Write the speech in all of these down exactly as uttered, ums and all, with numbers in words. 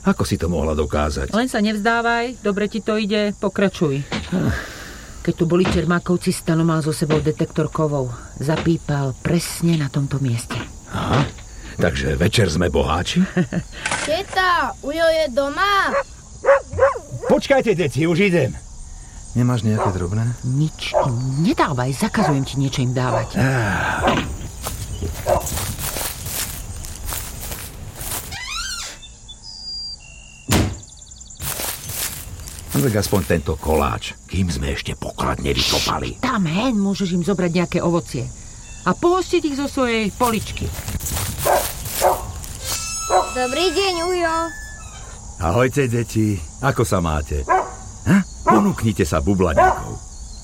Ako si to mohla dokázať? Len sa nevzdávaj, dobre ti to ide, pokračuj. Keď tu boli Čermákovci, Stano mal so sebou detektor kovov. Zapípal presne na tomto mieste. Aha, takže večer sme boháči? Teta, Ujo je doma? Počkajte, deti, už idem. Nemáš nejaké drobné? Nič im nedávaj, zakazujem ti niečo im dávať. Ah. Tak aspoň tento koláč, kým sme ešte poklad nevykopali. Tam hen môžeš im zobrať nejaké ovocie a pohostiť ich zo svojej poličky. Dobrý deň, Ujo. Ahojte, deti. Ako sa máte? Ha? Ponúknite sa bublaníkov.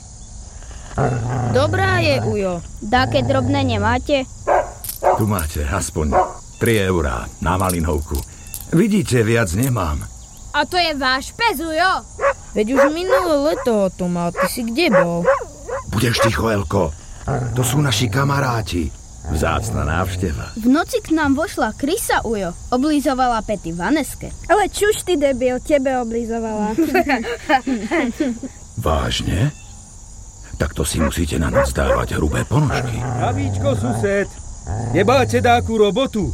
Dobrá je, Ujo. Dáke drobné nemáte? Tu máte aspoň tri eurá na malinovku. Vidíte, viac nemám. A to je váš pes, Ujo? Veď už minulé leto to mal. Ty si kde bol? Budeš ticho, Elko. To sú naši kamaráti. Vzácna návšteva. V noci k nám vošla krysa, Ujo. Oblizovala Pety Vaneske. Ale čuž ty, debil, tebe oblizovala. Vážne? Tak to si musíte na noc dávať hrubé ponožky. Javíčko, sused, nebáte dáku robotu?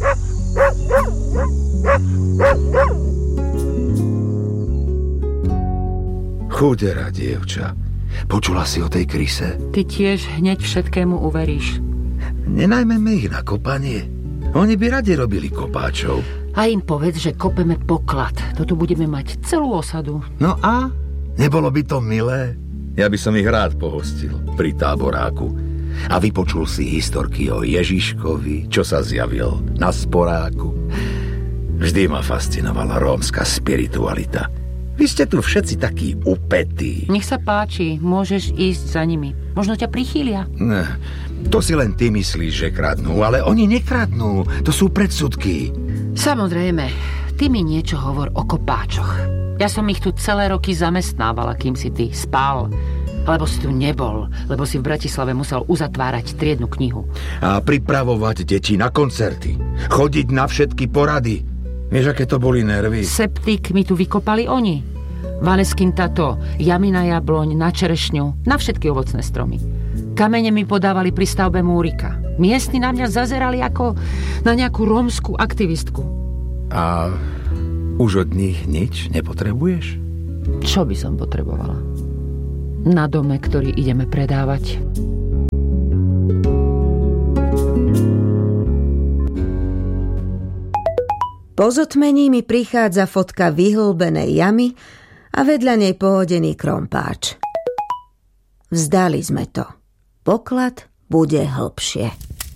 Chudera, dievča. Počula si o tej kryse? Ty tiež hneď všetkému uveríš. Nenajmeme ich na kopanie. Oni by radi robili kopáčov. A im povedz, že kopeme poklad. Toto budeme mať celú osadu. No a? Nebolo by to milé? Ja by som ich rád pohostil pri táboráku. A vypočul si historky o Ježiškovi, čo sa zjavil na sporáku. Vždy ma fascinovala rómska spiritualita. Vy ste tu všetci takí upetí. Nech sa páči, môžeš ísť za nimi. Možno ťa prichýlia. Ne, to si len ty myslíš, že kradnú, ale oni nekradnú. To sú predsudky. Samozrejme, ty mi niečo hovor o kopáčoch. Ja som ich tu celé roky zamestnávala, kým si ty spal. Lebo si tu nebol, lebo si v Bratislave musel uzatvárať triednu knihu. A pripravovať deti na koncerty. Chodiť na všetky porady. Vieš, aké to boli nervy? Septik mi tu vykopali oni. Vaneskin tato, jamy na jabloň, na čerešňu, na všetky ovocné stromy. Kamene mi podávali pri stavbe múrika. Miestni na mňa zazerali ako na nejakú rómskú aktivistku. A už od nich nič nepotrebuješ? Čo by som potrebovala? Na dome, ktorý ideme predávať. Po zotmení mi prichádza fotka vyhlbenej jamy a vedľa nej pohodený krompáč. Vzdali sme to. Poklad bude hlbšie.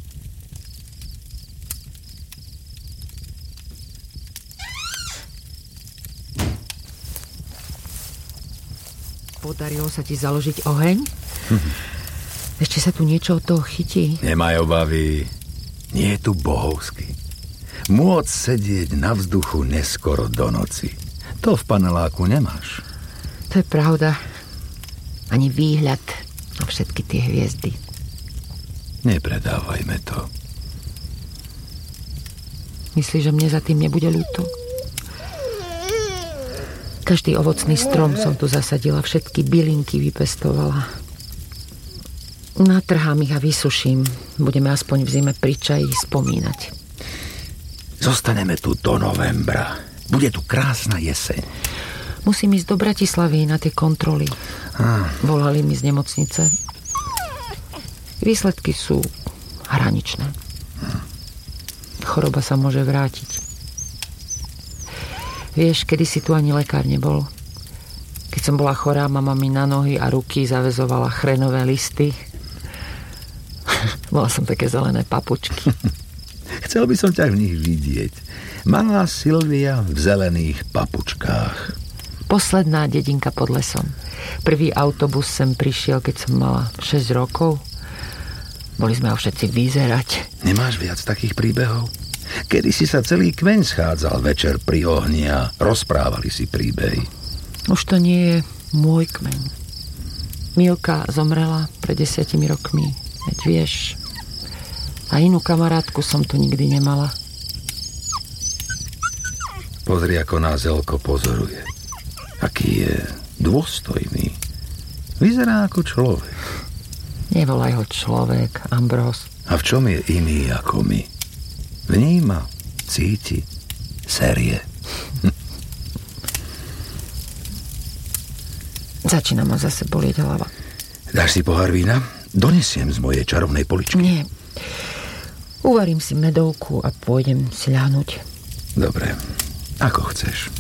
Podarilo sa ti založiť oheň? Hm. Ešte sa tu niečo od toho chytí. Nemaj obavy. Nie je tu bohovský. Môcť sedieť na vzduchu neskoro do noci. To v paneláku nemáš. To je pravda. Ani výhľad na všetky tie hviezdy. Nepredávajme to. Myslíš, že mne za tým nebude ľúto? Každý ovocný strom som tu zasadila, všetky bylinky vypestovala. Natrhám ich a vysuším. Budeme aspoň v zime pri čaji spomínať. Zostaneme tu do novembra. Bude tu krásna jeseň. Musím ísť do Bratislavy na tie kontroly. Ah. Volali mi z nemocnice. Výsledky sú hraničné. Ah. Choroba sa môže vrátiť. Vieš, kedysi tu ani lekár nebol. Keď som bola chorá, mama mi na nohy a ruky zaväzovala chrenové listy. Mala som také zelené papučky. Chcel by som ťa v nich vidieť. Malá Silvia v zelených papučkách. Posledná dedinka pod lesom. Prvý autobus sem prišiel, keď som mala šesť rokov. Boli sme ho všetci vyzerať. Nemáš viac takých príbehov? Kedy si sa celý kmeň schádzal večer pri ohni a rozprávali si príbehy. Už to nie je môj kmeň. Milka zomrela pred desiatimi rokmi. Veď vieš... A inú kamarátku som tu nikdy nemala. Pozri, ako nás Elko pozoruje. Aký je dôstojný. Vyzerá ako človek. Nevolaj ho človek, Ambrós. A v čom je iný ako my? Vníma, cíti, série. Začína ma zase bolieť hlava. Dáš si pohár vína? Donesiem z mojej čarovnej poličky. Nie. Uvarím si medovku a pôjdem si ľahnuť. Dobre, ako chceš.